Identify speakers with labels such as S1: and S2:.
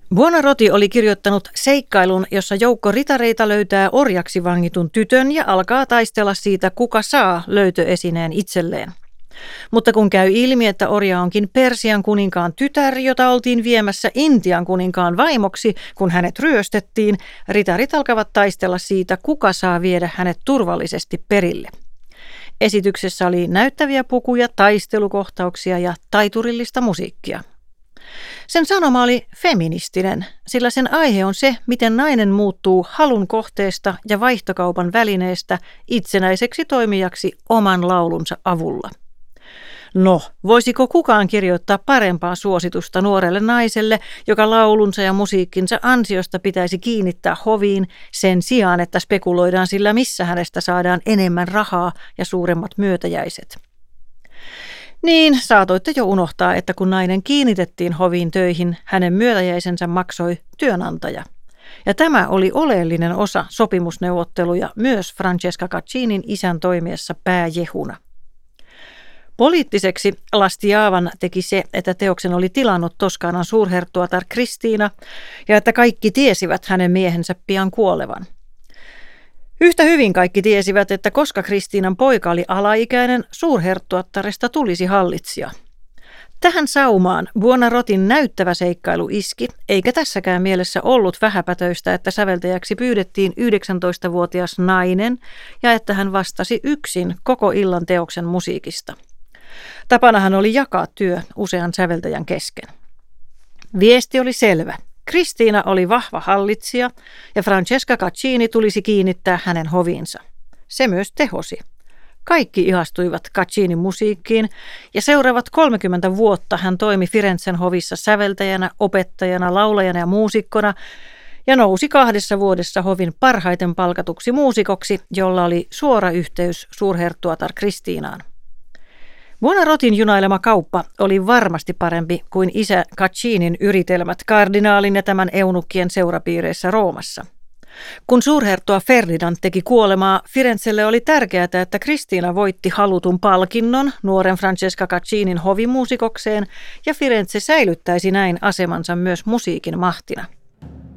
S1: Buonarroti oli kirjoittanut seikkailun, jossa joukko ritareita löytää orjaksi vangitun tytön ja alkaa taistella siitä, kuka saa löytöesineen itselleen. Mutta kun käy ilmi, että orja onkin Persian kuninkaan tytär, jota oltiin viemässä Intian kuninkaan vaimoksi, kun hänet ryöstettiin, ritarit alkavat taistella siitä, kuka saa viedä hänet turvallisesti perille. Esityksessä oli näyttäviä pukuja, taistelukohtauksia ja taiturillista musiikkia. Sen sanoma oli feministinen, sillä sen aihe on se, miten nainen muuttuu halun kohteesta ja vaihtokaupan välineestä itsenäiseksi toimijaksi oman laulunsa avulla. No, voisiko kukaan kirjoittaa parempaa suositusta nuorelle naiselle, joka laulunsa ja musiikkinsa ansiosta pitäisi kiinnittää hoviin sen sijaan, että spekuloidaan sillä, missä hänestä saadaan enemmän rahaa ja suuremmat myötäjäiset. Niin, saatoitte jo unohtaa, että kun nainen kiinnitettiin hoviin töihin, hänen myötäjäisensä maksoi työnantaja. Ja tämä oli oleellinen osa sopimusneuvotteluja myös Francesca Caccinin isän toimiessa pääjehuna. Poliittiseksi Lastiavan teki se, että teoksen oli tilannut Toskanan suurherttuatar Kristiina ja että kaikki tiesivät hänen miehensä pian kuolevan. Yhtä hyvin kaikki tiesivät, että koska Kristiinan poika oli alaikäinen, suurherttuattaresta tulisi hallitsija. Tähän saumaan Buonarrotin näyttävä seikkailu iski, eikä tässäkään mielessä ollut vähäpätöistä, että säveltäjäksi pyydettiin 19-vuotias nainen ja että hän vastasi yksin koko illan teoksen musiikista. Tapanahan oli jakaa työ usean säveltäjän kesken. Viesti oli selvä. Kristiina oli vahva hallitsija ja Francesca Caccini tulisi kiinnittää hänen hoviinsa. Se myös tehosi. Kaikki ihastuivat Caccinin musiikkiin ja seuraavat 30 vuotta hän toimi Firenzen hovissa säveltäjänä, opettajana, laulajana ja muusikkona ja nousi 2 vuodessa hovin parhaiten palkatuksi muusikoksi, jolla oli suora yhteys suurherttuatar Kristiinaan. Buonarrotin junailema kauppa oli varmasti parempi kuin isä Caccinin yritelmät kardinaalin ja tämän eunukkien seurapiireissä Roomassa. Kun suurherttua Ferdinand teki kuolemaa, Firenzelle oli tärkeää, että Kristiina voitti halutun palkinnon nuoren Francesca Caccinin hovimuusikokseen ja Firenze säilyttäisi näin asemansa myös musiikin mahtina.